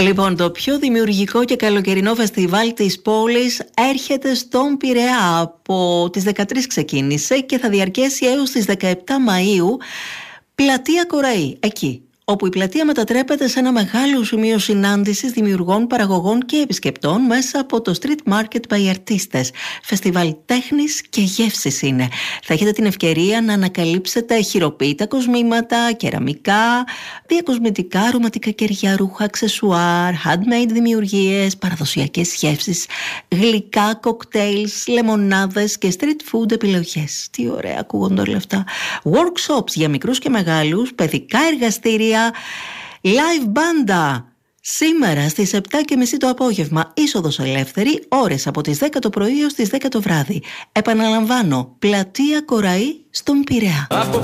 Λοιπόν, το πιο δημιουργικό και καλοκαιρινό φεστιβάλ της πόλης έρχεται στον Πειραιά. Από τις 13 ξεκίνησε και θα διαρκέσει έως τις 17 Μαΐου. Πλατεία Κοραή, εκεί όπου η πλατεία μετατρέπεται σε ένα μεγάλο σημείο συνάντησης δημιουργών, παραγωγών και επισκεπτών μέσα από το Street Market by Artistes. Φεστιβάλ τέχνης και γεύσης είναι. Θα έχετε την ευκαιρία να ανακαλύψετε χειροποίητα κοσμήματα, κεραμικά, διακοσμητικά, αρωματικά κεριά, ρούχα, αξεσουάρ, handmade δημιουργίες, παραδοσιακές γεύσεις, γλυκά, κοκτέιλς, λεμονάδες και street food επιλογές. Τι ωραία ακούγονται όλα αυτά. Workshops για μικρούς και μεγάλους, παιδικά εργαστήρια, live μπάντα. Σήμερα στις 7:30 το απόγευμα, είσοδος ελεύθερη, ώρες από τις 10 το πρωί έως τις 10 το βράδυ. Επαναλαμβάνω, πλατεία Κοραή στον Πειραιά.